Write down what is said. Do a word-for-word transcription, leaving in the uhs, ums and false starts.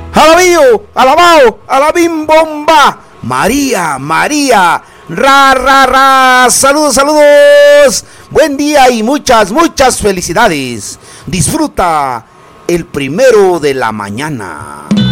alabío, alabao, alabim bomba. María, María, ra, ra, ra, saludos, saludos. Buen día y muchas, muchas felicidades. Disfruta el primero de la mañana.